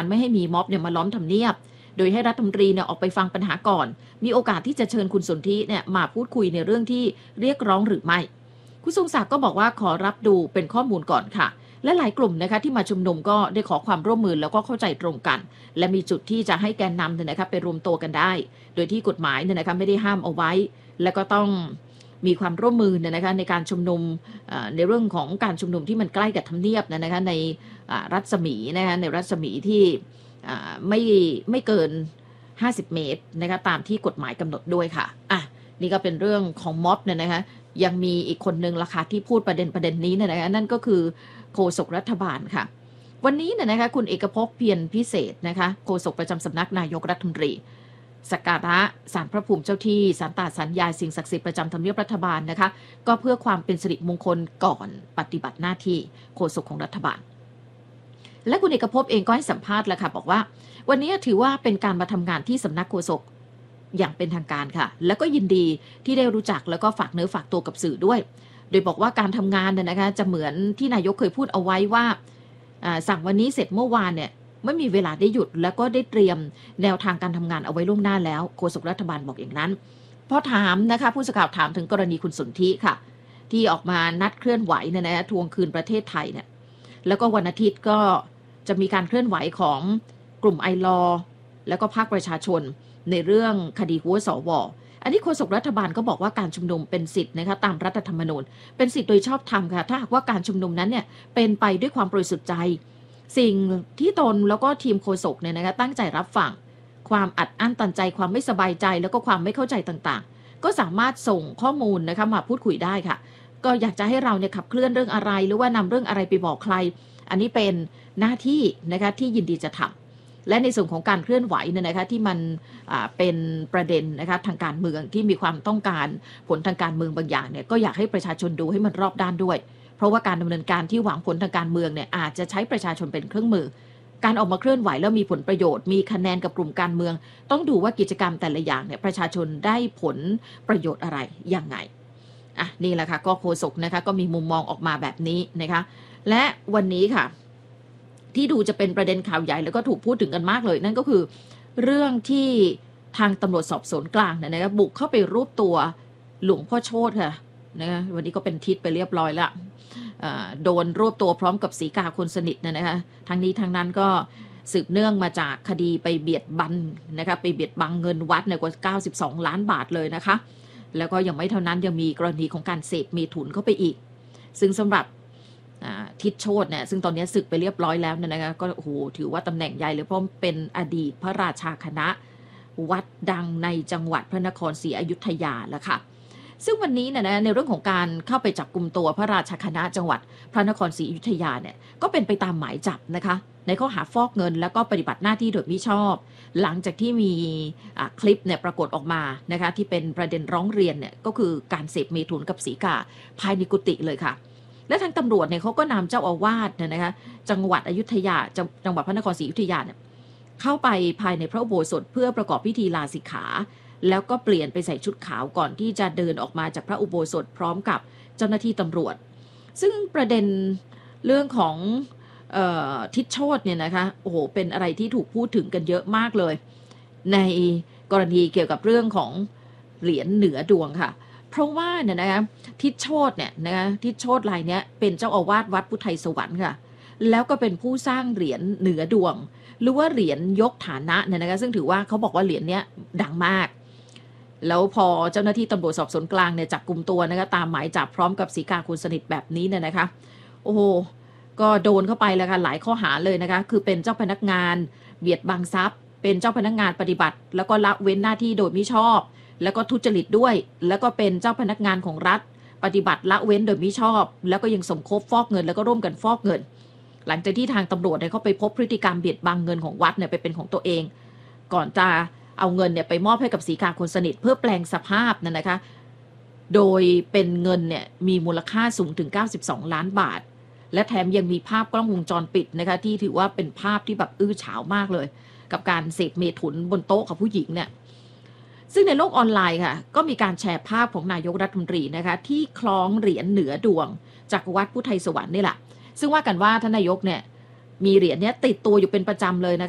การไม่ให้มีม็อบเนี่ยมาล้อมทำเนียบโดยให้รัฐมนตรีเนี่ยออกไปฟังปัญหาก่อนมีโอกาสที่จะเชิญคุณสนธิเนี่ยมาพูดคุยในเรื่องที่เรียกร้องหรือไม่คุณทรงศักดิ์ก็บอกว่าขอรับดูเป็นข้อมูลก่อนค่ะและหลายกลุ่มนะคะที่มาชุมนุมก็ได้ขอความร่วมมือแล้วก็เข้าใจตรงกันและมีจุดที่จะให้แกนนำเนี่ยนะคะไปรวมตัวกันได้โดยที่กฎหมายเนี่ยนะคะไม่ได้ห้ามเอาไว้และก็ต้องมีความร่วมมือเนี่ยนะคะในการชุมนุมในเรื่องของการชุมนุมที่มันใกล้กับทำเนียบนะคะในรัศมีนะคะในรัศมีที่ไม่เกิน50 เมตรนะคะตามที่กฎหมายกำหนดด้วยค่ะนี่ก็เป็นเรื่องของม็อบเนี่ยนะคะยังมีอีกคนนึงล่ะค่ะที่พูดประเด็นนี้เนี่ยนะคะนั่นก็คือโฆษกรัฐบาลค่ะวันนี้เนี่ยนะคะคุณเอกภพเพียรพิเศษนะคะโฆษกประจำสำนักนายกรัฐมนตรีสักการะศาลพระภูมิเจ้าที่ศาลตาสัญญาสิ่งศักดิ์สิทธิ์ประจำทำเนียบรัฐบาลนะคะก็เพื่อความเป็นสิริมงคลก่อนปฏิบัติหน้าที่โฆษกของรัฐบาลและคุณเอกภพเองก็ให้สัมภาษณ์แล้วค่ะบอกว่าวันนี้ถือว่าเป็นการมาทำงานที่สำนักโฆษกอย่างเป็นทางการค่ะแล้วก็ยินดีที่ได้รู้จักแล้วก็ฝากเนื้อฝากตัวกับสื่อด้วยโดยบอกว่าการทำงานเนี่ยนะคะจะเหมือนที่นายกเคยพูดเอาไว้ว่าสั่งวันนี้เสร็จเมื่อวานเนี่ยไม่มีเวลาได้หยุดแล้วก็ได้เตรียมแนวทางการทำงานเอาไว้ล่วงหน้าแล้วโฆษกรัฐบาลบอกอย่างนั้นพอถามนะคะผู้สื่อข่าวถามถึงกรณีคุณสนธิค่ะที่ออกมานัดเคลื่อนไหวเนี่ยนะทวงคืนประเทศไทยเนี่ยแล้วก็วันอาทิตย์ก็จะมีการเคลื่อนไหวของกลุ่มไอลอแล้วก็ภาคประชาชนในเรื่องคดีหัวสว.อันนี้โฆษกรัฐบาลก็บอกว่าการชุมนุมเป็นสิทธิ์นะคะตามรัฐธรรมนูญเป็นสิทธิ์โดยชอบธรรมค่ะถ้าหากว่าการชุมนุมนั้นเนี่ยเป็นไปด้วยความบริสุทธิ์ใจสิ่งที่ตนแล้วก็ทีมโฆษกเนี่ยนะคะตั้งใจรับฟังความอัดอั้นตันใจความไม่สบายใจแล้วก็ความไม่เข้าใจต่างๆก็สามารถส่งข้อมูลนะคะมาพูดคุยได้ค่ะก็อยากจะให้เราเนี่ยขับเคลื่อนเรื่องอะไรหรือว่านำเรื่องอะไรไปบอกใครอันนี้เป็นหน้าที่นะคะที่ยินดีจะทำและในส่วนของการเคลื่อนไหวเนี่ยนะคะที่มันเป็นประเด็นนะคะทางการเมืองที่มีความต้องการผลทางการเมืองบางอย่างเนี่ยก็อยากให้ประชาชนดูให้มันรอบด้านด้วยเพราะว่าการดำเนินการที่หวังผลทางการเมืองเนี่ยอาจจะใช้ประชาชนเป็นเครื่องมือการออกมาเคลื่อนไหวแล้วมีผลประโยชน์มีคะแนนกับกลุ่มการเมืองต้องดูว่ากิจกรรมแต่ละอย่างเนี่ยประชาชนได้ผลประโยชน์อะไรยังไงนี่แหละค่ะก็โฆษกนะคะก็มีมุมมองออกมาแบบนี้นะคะและวันนี้ค่ะที่ดูจะเป็นประเด็นข่าวใหญ่แล้วก็ถูกพูดถึงกันมากเลยนั่นก็คือเรื่องที่ทางตำรวจสอบสวนกลางนะคะบุกเข้าไปรวบตัวหลวงพ่อโชติค่ะนะคะวันนี้ก็เป็นทิศไปเรียบร้อยแล้วโดนรวบตัวพร้อมกับศรีกาคนสนิทนะคะทั้งนี้ทั้งนั้นก็สืบเนื่องมาจากคดีไปเบียดบังนะคะไปเบียดบังเงินวัดเนี่ยกว่า92 ล้านบาทเลยนะคะแล้วก็ยังไม่เท่านั้นยังมีกรณีของการเสพเมถุนเข้าไปอีกซึ่งสำหรับทิศโชติเนี่ยซึ่งตอนนี้สึกไปเรียบร้อยแล้วนะคะก็โอ้โหถือว่าตำแหน่งใหญ่เลยเพราะเป็นอดีตพระราชาคณะวัดดังในจังหวัดพระนครศรีอยุธยาแล้วค่ะซึ่งวันนี้นะในเรื่องของการเข้าไปจับกุมตัวพระราชาคณะจังหวัดพระนครศรีอยุธยาเนี่ยก็เป็นไปตามหมายจับนะคะในข้อหาฟอกเงินแล้วก็ปฏิบัติหน้าที่โดยมิชอบหลังจากที่มีคลิปเนี่ยปรากฏออกมานะคะที่เป็นประเด็นร้องเรียนเนี่ยก็คือการเสพเมถุนกับศรีกาภายในกุฏิเลยค่ะและทางตำรวจเนี่ยเขาก็นำเจ้าอาวาสเนี่ยนะคะจังหวัดอยุธยาจังหวัดพระนครศรีอยุธยาเนี่ยเข้าไปภายในพระอุโบสถเพื่อประกอบพิธีลาสิกขาแล้วก็เปลี่ยนไปใส่ชุดขาวก่อนที่จะเดินออกมาจากพระอุโบสถพร้อมกับเจ้าหน้าที่ตำรวจซึ่งประเด็นเรื่องของทิศโชติเนี่ยนะคะโอ้โหเป็นอะไรที่ถูกพูดถึงกันเยอะมากเลยในกรณีเกี่ยวกับเรื่องของเหรียญเหนือดวงค่ะเพราะว่าเนี่ยนะคะทิศโชติเนี่ยนะคะทิศโชติรายเนี้ยเป็นเจ้าอาวาสวัดพุทธไทยสวรรค์ค่ะแล้วก็เป็นผู้สร้างเหรียญเหนือดวงหรือว่าเหรียญยกฐานะเนี่ยนะคะซึ่งถือว่าเขาบอกว่าเหรียญเนี้ยดังมากแล้วพอเจ้าหน้าที่ตำรวจสอบสวนกลางเนี่ยจับกุมตัวนะคะตามหมายจับพร้อมกับศรีกาคนสนิทแบบนี้เนี่ยนะคะโอ้โหก็โดนเข้าไปแล้วค่ะหลายข้อหาเลยนะคะคือเป็นเจ้าพนักงานเบียดบังทรัพย์เป็นเจ้าพนักงานปฏิบัติแล้วก็ละเว้นหน้าที่โดยมิชอบแล้วก็ทุจริตด้วยแล้วก็เป็นเจ้าพนักงานของรัฐปฏิบัติละเว้นโดยมิชอบแล้วก็ยังสมคบฟอกเงินแล้วก็ร่วมกันฟอกเงินหลังจากที่ทางตำรวจเนี่ยเขาไปพบพฤติกรรมเบียดบังเงินของวัดเนี่ยไปเป็นของตัวเองก่อนจะเอาเงินเนี่ยไปมอบให้กับศรีกาคนสนิทเพื่อแปลงสภาพนะคะโดยเป็นเงินเนี่ยมีมูลค่าสูงถึง92 ล้านบาทและแถมยังมีภาพกล้องวงจรปิดนะคะที่ถือว่าเป็นภาพที่แบบอื้อฉาวมากเลยกับการเสพเมถุนบนโต๊ะกับผู้หญิงเนี่ยซึ่งในโลกออนไลน์ค่ะก็มีการแชร์ภาพของนายกรัฐมนตรีนะคะที่คล้องเหรียญเหนือดวงจากวัดพุทธไทยสวรรค์นี่แหละซึ่งว่ากันว่าท่านนายกเนี่ยมีเหรียญนี้ติดตัวอยู่เป็นประจำเลยนะคะ